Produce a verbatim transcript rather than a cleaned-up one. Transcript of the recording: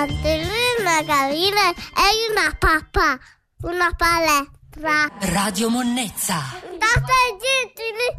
elefante, lui è una gallina e una pappa, una palestra. Radio Monnezza. State zitti,